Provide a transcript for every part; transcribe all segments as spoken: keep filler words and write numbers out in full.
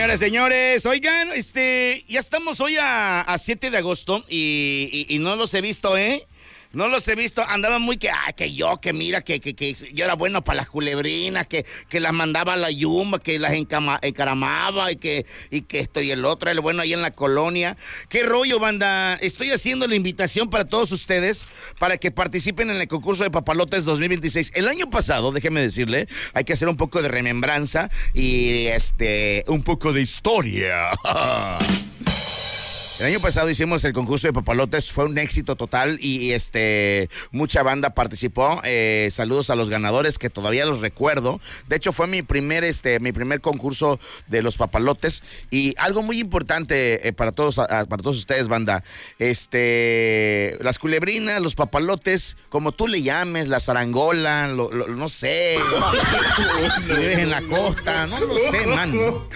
Señoras, señores, oigan, este, ya estamos hoy a, a siete de agosto y, y, y no los he visto, ¿eh? No los he visto, andaban muy que, ay, que yo, que mira, que, que, que yo era bueno para las culebrinas, que, que las mandaba a la yumba, que las encama, encaramaba y que, y que esto y el otro, el bueno ahí en la colonia. ¿Qué rollo, banda? Estoy haciendo la invitación para todos ustedes para que participen en el concurso de Papalotes dos mil veintiséis. El año pasado, déjeme decirle, hay que hacer un poco de remembranza y este, un poco de historia. El año pasado hicimos el concurso de Papalotes, fue un éxito total y, y este mucha banda participó. Eh, saludos a los ganadores que todavía los recuerdo. De hecho fue mi primer este mi primer concurso de los Papalotes y algo muy importante eh, para todos a, para todos ustedes, banda. Este las culebrinas, los papalotes, como tú le llames, la zarangola, lo, lo, no sé. Si vives en la costa, no lo sé, man.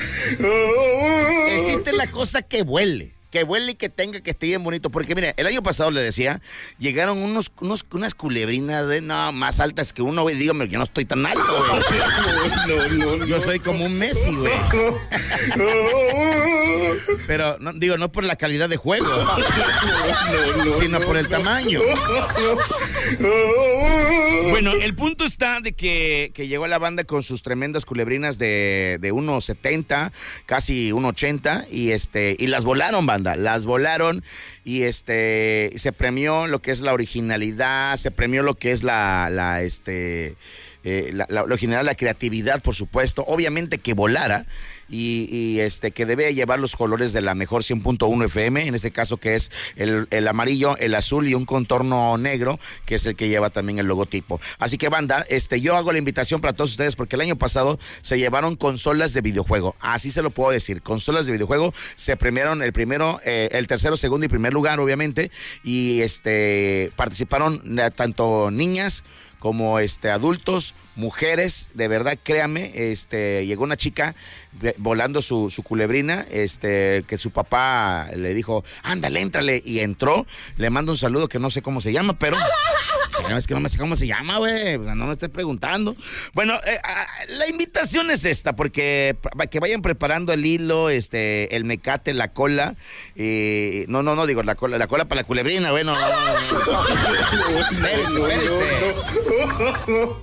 El chiste es la cosa que huele. Que huele y que tenga, que esté bien bonito. Porque, mire, el año pasado le decía, llegaron unos, unos unas culebrinas, de, no, más altas que uno, güey. Dígame, yo no estoy tan alto, güey. No, no, no, yo soy como un Messi, güey. Pero, no, digo, no por la calidad de juego, no, no, sino por el tamaño. Bueno, el punto está de que, que llegó la banda con sus tremendas culebrinas de, de uno setenta, casi uno ochenta, y, este, y las volaron, banda. Las volaron y este se premió lo que es la originalidad, se premió lo que es la, la este eh, la, la, la originalidad, la creatividad, por supuesto, obviamente que volara y, y este que debe llevar los colores de la mejor cien punto uno F M, en este caso que es el, el amarillo, el azul y un contorno negro, que es el que lleva también el logotipo. Así que, banda, este yo hago la invitación para todos ustedes porque el año pasado se llevaron consolas de videojuego, así se lo puedo decir, consolas de videojuego, se premiaron el primero, eh, el tercero, segundo y primer lugar, obviamente, y este participaron eh, tanto niñas como este adultos, mujeres, de verdad, créame, este llegó una chica volando su, su culebrina, este que su papá le dijo, ándale, éntrale, y entró. Le mando un saludo que no sé cómo se llama, pero no, es que no me sé cómo se llama, güey, o sea, no me estés preguntando. Bueno, eh, la invitación es esta, porque para que vayan preparando el hilo, este, el mecate, la cola, eh, no, no, no, digo, la cola, la cola para la culebrina, bueno, no, no, no. Espérese, espérese.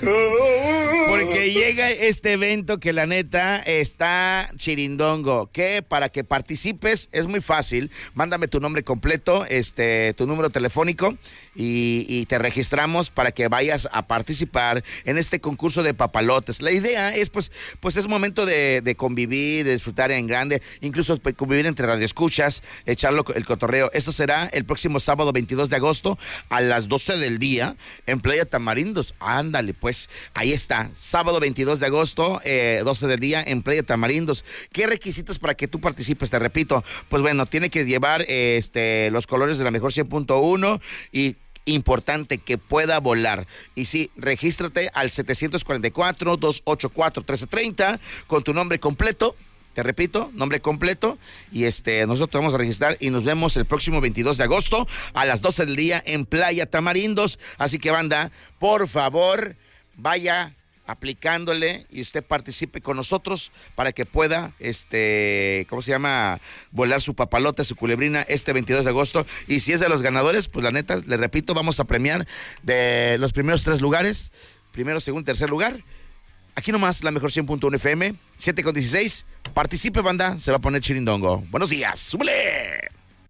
Porque llega este evento que la neta está chirindongo, que para que participes es muy fácil. Mándame tu nombre completo, este, tu número telefónico y, y te registramos para que vayas a participar en este concurso de papalotes. La idea es pues, pues es momento de, de convivir, de disfrutar en grande, incluso convivir entre radioescuchas, echarlo el cotorreo. Esto será el próximo sábado veintidós de agosto a las doce del día en Playa Tamarindos. Ándale, pues ahí está, sábado veintidós de agosto, eh, doce del día en Playa Tamarindos. ¿Qué requisitos para que tú participes? Te repito, pues bueno, tiene que llevar eh, este los colores de la mejor cien punto uno y importante que pueda volar. Y sí, regístrate al setecientos cuarenta y cuatro, doscientos ochenta y cuatro, trece treinta con tu nombre completo. Te repito, nombre completo, y este nosotros vamos a registrar y nos vemos el próximo veintidós de agosto a las doce del día en Playa Tamarindos. Así que, banda, por favor, vaya aplicándole y usted participe con nosotros para que pueda, este, ¿cómo se llama? Volar su papalote, su culebrina este veintidós de agosto. Y si es de los ganadores, pues la neta, le repito, vamos a premiar de los primeros tres lugares, primero, segundo, tercer lugar. Aquí nomás, la mejor cien punto uno F M, siete con dieciséis. Participe, banda, se va a poner chirindongo. Buenos días, ¡súbele!